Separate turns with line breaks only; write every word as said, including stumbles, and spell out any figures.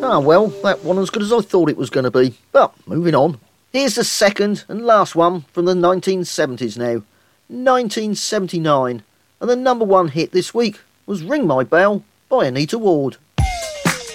Ah well, that wasn't as good as I thought it was going to be. But, moving on. Here's the second and last one from the nineteen seventies now. nineteen seventy-nine. And the number one hit this week was Ring My Bell by Anita Ward.